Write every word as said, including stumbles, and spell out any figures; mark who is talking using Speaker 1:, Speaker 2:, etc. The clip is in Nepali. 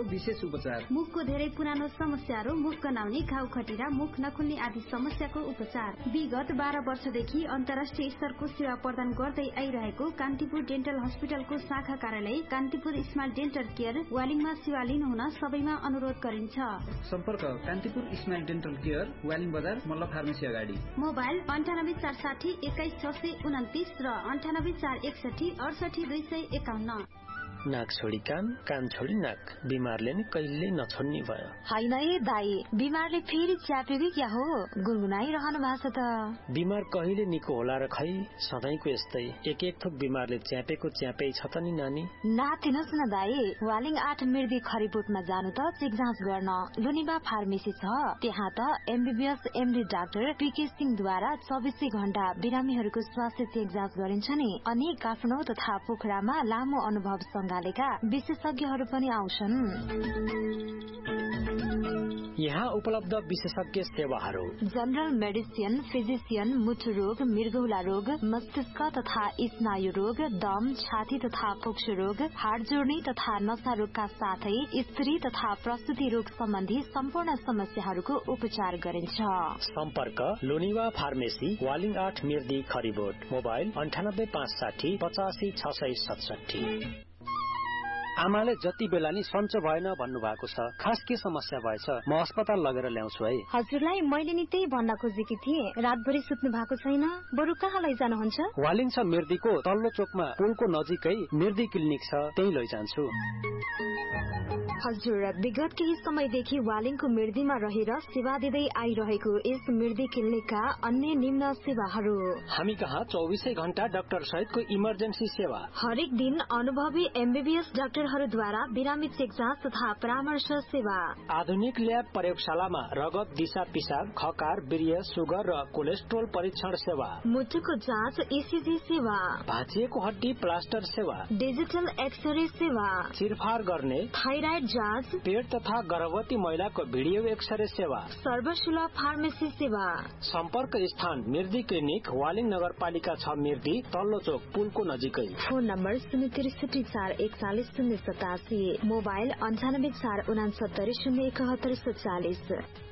Speaker 1: समस्याको विशेष उपचार।
Speaker 2: मुखको धेरै पुरानो समस्याहरू, मुख गनाउने, घाउ खटिरा, मुख नखुल्ने आदि समस्याको उपचार। विगत बाह्र वर्षदेखि अन्तर्राष्ट्रिय स्तरको सेवा प्रदान गर्दै आइरहेको कान्तिपुर डेन्टल हस्पिटलको शाखा कार्यालय कान्तिपुर स्माइल डेन्टल केयर वालिङमा सेवा लिनुहुन सबैमा अनुरोध गरिन्छ।
Speaker 1: सम्पर्क Kantipur smile dental care, Waling बजार, मल्ल फार्मेसी अगाडि।
Speaker 2: मोबाइल अन्ठानब्बे चार साठी एक्काइस छ सय उन्तिस र अन्ठानब्बे चार एकसठी अडसठी दुई सय एकाउन्न।
Speaker 3: नाक छोडी कान, कान छोडी नाक, बिमारले नि कहिले नछोड्ने भयो।
Speaker 4: होइन ए दाई, बिमारले फेरि च्याप्यो कि क्या हो? गुनगुनाइरहनु भएको छ त।
Speaker 3: बिमार कहिले निको होला र खै, सधैँको यस्तै एक एक थोक बिमारले च्यापेको च्यापै छ त नि नानी।
Speaker 4: नातिनुहोस् न दाई, वालिङ आठ मिर्दी खरिबोटमा जानु त चेक जाँच गर्न लुनिबा फार्मेसी छ। त्यहाँ त एमबीबीएस एमडी डाक्टर पीके सिंहद्वारा चौबिसै घण्टा बिरामीहरूको स्वास्थ्य चेक जाँच गरिन्छ नि। अनि काठमाडौँ तथा पोखरामा लामो अनुभव विशेषज्ञहरू पनि आउँछन्।
Speaker 3: यहाँ उपलब्ध विशेषज्ञ सेवाहरू:
Speaker 4: जनरल मेडिसिन, फिजिसियन, मुटु रोग, मृगौला रोग, मस्तिष्क तथा स्नायु रोग, दम, छाती तथा फोक्सो रोग, हाड जोड्ने तथा नशा रोगका साथै स्त्री तथा प्रसूति रोग सम्बन्धी सम्पूर्ण समस्याहरूको उपचार गरिन्छ।
Speaker 3: सम्पर्क लोनिवा फार्मेसी, वालिङ आठ मिर्दी खरिबोट। मोबाइल अन्ठानब्बे पाँच साठी पचासी छ सय सतसठी।
Speaker 5: आमाले जति बेला नि सन्चो भएन भन्नु भएको छ, खास के समस्या भएछ? म अस्पताल लगेर ल्याउँछु है।
Speaker 6: हजुरलाई मैले नि त्यही भन्न खोजेकी थिएँ, रातभरि सुत्नु भएको छैन, बरु कहाँ लैजानुहुन्छ?
Speaker 5: वालिङ छ मिर्दीको तल्लो चोकमा पुलको नजिकै मिर्दी क्लिनिक छ, त्यही लैजान्छु।
Speaker 6: हजुर, विगत केही समयदेखि वालिङको मिर्दीमा रहेर सेवा दिँदै आइरहेको यस मिर्दी क्लिनिकका अन्य निम्न सेवाहरू:
Speaker 5: हामी कहाँ चौबिसै घण्टा डाक्टर सहितको इमर्जेन्सी सेवा।
Speaker 6: हरेक दिन अनुभवी एमबीबीएस डाक्टरहरूद्वारा बिरामी चेक जाँच तथा परामर्श सेवा।
Speaker 5: आधुनिक ल्याब प्रयोगशालामा रगत, दिशा पिसाब, खकार, वीर्य, सुगर र कोलेस्ट्रोल परीक्षण सेवा।
Speaker 6: मुटुको जाँच, ईसीजी सेवा।
Speaker 5: भाँचिएको हड्डी प्लास्टर सेवा।
Speaker 6: डिजिटल एक्सरे सेवा।
Speaker 5: चिरफार गर्ने
Speaker 6: थाइराइड जाँच,
Speaker 5: पेट तथा गर्भवती महिलाको भिडियो एक्सरे सेवा।
Speaker 6: सर्वसुलभ फार्मेसी सेवा।
Speaker 5: सम्पर्क स्थान मिर्दी क्लिनिक, वालिङ नगरपालिका छ मिर्दी, तल्लो चोक पुलको नजिकै।
Speaker 6: फोन नम्बर शून्य त्रिसठी चार एकचालिस शून्य सतासी। मोबाइल अन्ठानब्बे चार उनासत्तरी शून्य एकहत्तर सत्तालिस।